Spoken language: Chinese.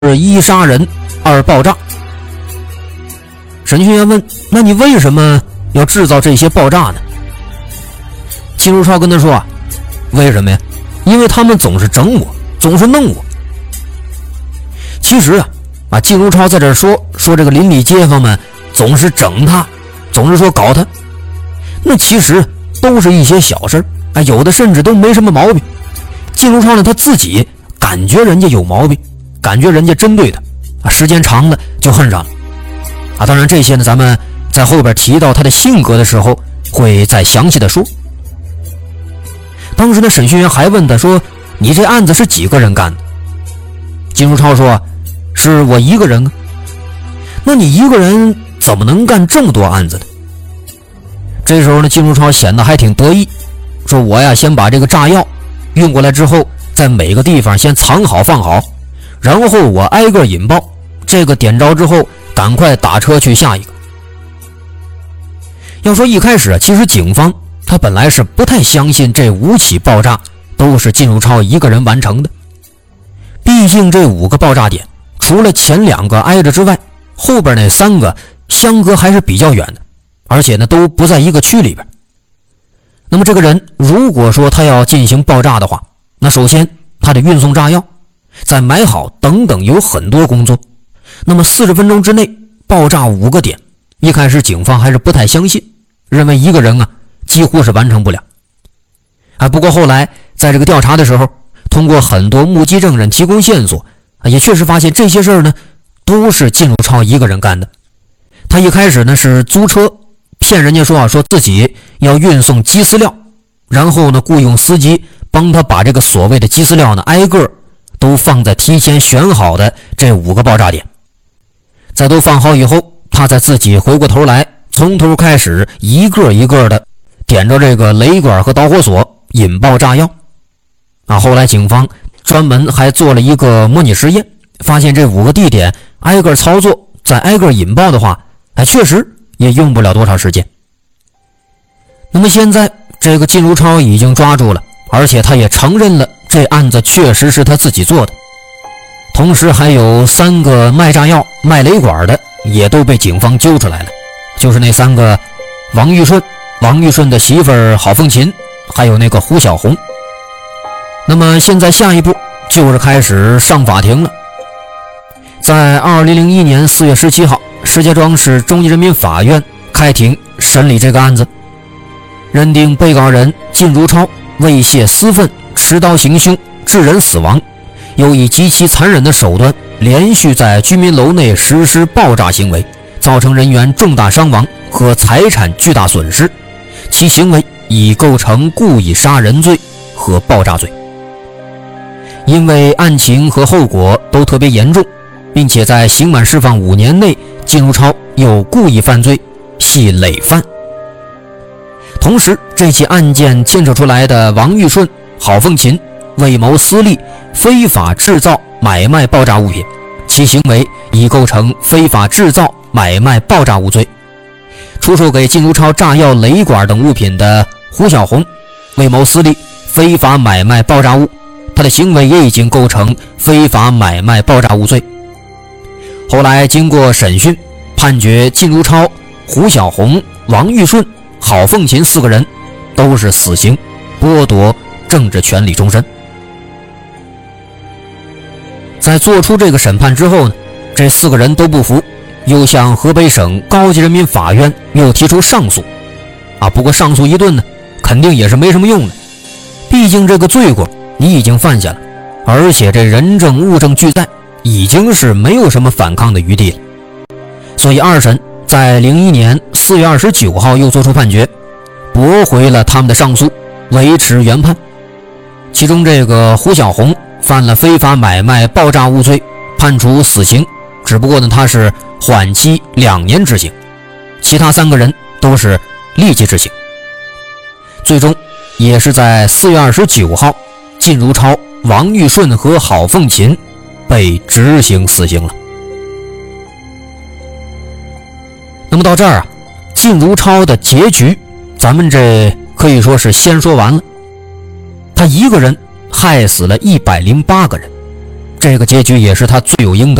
一杀人，二爆炸。审讯员问：那你为什么要制造这些爆炸呢？金如超跟他说啊，为什么呀？因为他们总是整我，总是弄我。其实金如超在这说这个邻里街坊们总是整他，总是说搞他，那其实都是一些小事有的甚至都没什么毛病。金如超呢，他自己感觉人家有毛病，感觉人家针对他时间长了就恨上了当然这些呢，咱们在后边提到他的性格的时候会再详细的说。当时的审讯员还问他说：你这案子是几个人干的？金如超说：是我一个人啊。那你一个人怎么能干这么多案子呢？这时候呢，金如超显得还挺得意，说我呀先把这个炸药运过来之后，在每个地方先藏好放好，然后我挨个引爆，这个点着之后赶快打车去下一个。要说一开始其实警方他本来是不太相信这5起爆炸都是金如超一个人完成的，毕竟这5个爆炸点除了前2个挨着之外，后边那3个相隔还是比较远的，而且呢都不在一个区里边。那么这个人如果说他要进行爆炸的话，那首先他得运送炸药，再买好等等，有很多工作。那么40分钟之内爆炸5个点，一开始警方还是不太相信，认为一个人几乎是完成不了。不过后来在这个调查的时候，通过很多目击证人提供线索，也确实发现这些事儿呢都是金如超一个人干的。他一开始呢是租车骗人家说自己要运送鸡饲料，然后呢雇佣司机帮他把这个所谓的鸡饲料呢挨个都放在提前选好的这5个爆炸点，在都放好以后，他再自己回过头来从头开始一个一个的点着这个雷管和导火索引爆炸药后来警方专门还做了一个模拟实验，发现这5个地点挨个操作再挨个引爆的话确实也用不了多长时间。那么现在这个金如超已经抓住了，而且他也承认了这案子确实是他自己做的，同时还有3个卖炸药卖雷管的也都被警方揪出来了，就是那3个王玉顺的媳妇儿郝凤琴，还有那个胡小红。那么现在下一步就是开始上法庭了。在2001年4月17号，石家庄市中级人民法院开庭审理这个案子，认定被告人金如超猥亵私愤，持刀行凶，致人死亡，又以极其残忍的手段连续在居民楼内实施爆炸行为，造成人员重大伤亡和财产巨大损失，其行为已构成故意杀人罪和爆炸罪。因为案情和后果都特别严重，并且在刑满释放5年内，金如超有故意犯罪，系累犯。同时这起案件牵扯出来的王玉顺、郝凤琴为谋私利，非法制造买卖爆炸物品，其行为已构成非法制造买卖爆炸物罪。出售给金如超炸药、雷管等物品的胡小红为谋私利，非法买卖爆炸物，他的行为也已经构成非法买卖爆炸物罪。后来经过审讯，判决金如超、胡小红、王玉顺、郝凤琴4个人都是死刑，剥夺政治权利终身。在做出这个审判之后呢，这4个人都不服，又向河北省高级人民法院又提出上诉不过上诉一顿呢，肯定也是没什么用的，毕竟这个罪过你已经犯下了，而且这人证物证俱在，已经是没有什么反抗的余地了。所以2审在01年4月29号又作出判决，驳回了他们的上诉，维持原判。其中这个胡小红犯了非法买卖爆炸物罪，判处死刑，只不过呢他是缓期2年执行，其他3个人都是立即执行。最终也是在4月29号，金如超、王玉顺和郝凤琴被执行死刑了。那么到这儿金如超的结局咱们这可以说是先说完了。他一个人害死了108个人， 这个结局也是他罪有应得。